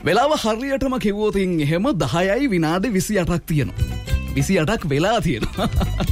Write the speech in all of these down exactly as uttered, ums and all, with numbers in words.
වෙලාව හරියටම කිව්වොතින් එහෙම දහයයි විනාඩි විසි අටක් තියෙනවා. විසි අටක් වෙලා තියෙනවා.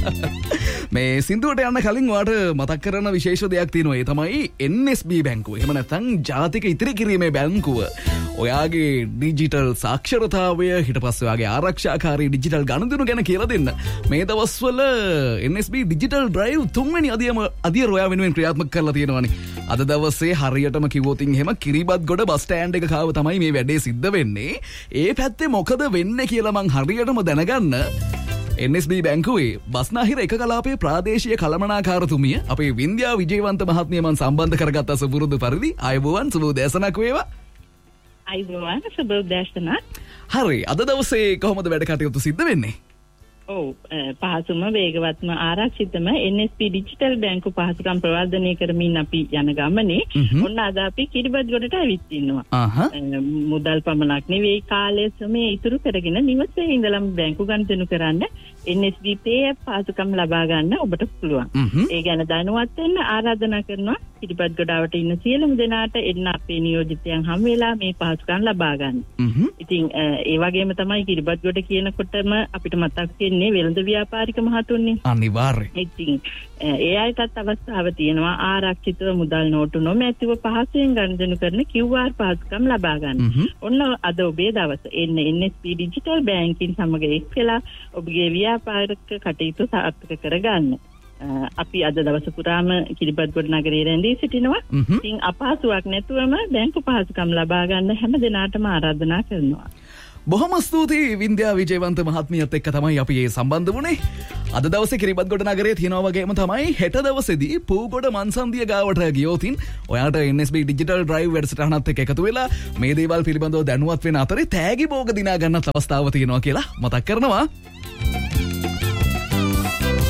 මේ සින්දුවට යන්න කලින් වාට මතක් කරන විශේෂ දෙයක් තියෙනවා. ඒ තමයි එන් එස් බී බැංකුව. එහෙම නැත්නම් ජාතික ඉතිරි කිරීමේ බැංකුව. ඔයාගේ ඩිජිටල් සාක්ෂරතාවය ඊට පස්සේ ඔයාගේ ආරක්ෂාකාරී ඩිජිටල් ගනුදෙනු ගැන කියලා දෙන්න. මේ දවස්වල එන් එස් බී ඩිජිටල් ඩ්‍රයිව් තුන්වෙනි අදියම අදියර ඔයා වෙනුවෙන් ක්‍රියාත්මක කරලා තියෙනවානේ. අද දවසේ හරියටම කිව්වොතින් එහෙම කිරිබත්ගොඩ බස් ස්ටෑන්ඩ් එක කාව තමයි මේ වැඩේ සිද්ධ වෙන්නේ. ඒ පැත්තේ මොකද වෙන්නේ කියලා මං හරියටම දැනගන්න එන් එස් බී බැංකුවේ බස්නාහිර එක කලාපයේ ප්‍රාදේශීය කළමනාකාරතුමිය අපේ වින්ද්‍යා විජේවන්ත මහත්මිය මං සම්බන්ධ කරගත්ත සුබුරුදු පරිදි ආයුබෝවන් සුබ උදෑසනක් වේවා. ආයුබෝවන් සුබ උදෑසනක්. හරි, අද දවසේ කොහොමද වැඩ කටයුතු සිද්ධ වෙන්නේ? ඔව්, පහසුම වේගවත්ම ආරක්ෂිතම එන් එස් බී ඩිජිටල් බැංකු පහසුකම් ප්‍රවර්ධනය කරමින් අපි යන ගමනේ ඔන්න අද අපි කිරිබත්ගොඩට ඇවිත් ඉන්නවා. මුදල් පමණක් නෙවෙයි කාලය සමය ඉතුරු කරගෙන නිවසේ ඉඳලම බැංකු ගනුදෙනු කරන්න එන් එස් බී Pay app පහසුකම් ලබා ගන්න ඔබට පුළුවන්. ඒ ගැන දැනුවත් වෙන්න ආරාධනා කරනවා කිරිබත්ගොඩවට ඉන්න සියලුම දෙනාට එන්න අපේ නියෝජිතයන් හැම වෙලාවෙම මේ පහසුකම් ලබා ගන්න. ඉතින් ඒ වගේම තමයි කිරිබත්ගොඩ කියනකොටම අපිට මතක් වෙන්නේ වෙළඳ ව්‍යාපාරික මහතුන්නේ. අනිවාර්යයෙන්. ඉතින් ඒ අයටත් අවස්ථාව තියෙනවා ආරක්ෂිතව මුදල් නෝටු නොමැතිව පහසුවෙන් ගනුදෙනු කරන කිව් ආර් පහසුකම් ලබා ගන්න. ඔන්න අද ඔබේ දවස. එන්න එන් එස් බී ඩිජිටල් බැංකින් සමග එක් වෙලා ඔබගේ ව්‍යාපාරික කටයුතු සාර්ථක කරගන්න. අපි අද දවස පුරාම කිරිබත්ගොඩ නගරයේ රැඳී සිටිනවා. ඉතින් අපහසුාවක් නැතුවම බැංකු පහසුකම් ලබා ගන්න හැම දිනාටම ආරාධනා කරනවා. බොහොම ස්තුතියි වින්ද්‍යා විජේවන්ත මහත්මියත් එක්ක තමයි අපි මේ සම්බන්ධ වුණේ. අද දවසේ කිරිබත්ගොඩ නගරයේ තියෙනවා වගේම තමයි හෙට දවසේදී පූගොඩ මන්සන්දිය ගාවට ගියොතින් ඔයාට එන් එස් බී ඩිජිටල් ඩ්‍රයිව් වැඩසටහනත් එක්ක එකතු වෙලා මේ දේවල් පිළිබඳව දැනුවත් වෙන අතරේ තෑගි භෝග දිනා ගන්නත් අවස්ථාව තියෙනවා කියලා මතක් කරනවා.